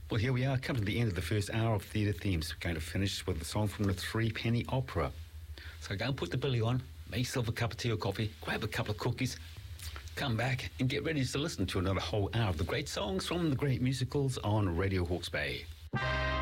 Well, here we are, coming to the end of the first hour of Theatre Themes. We're going to finish with a song from the Threepenny Opera. So go and put the billy on, make yourself a cup of tea or coffee, grab a couple of cookies, come back and get ready to listen to another whole hour of the great songs from the great musicals on Radio Hawke's Bay.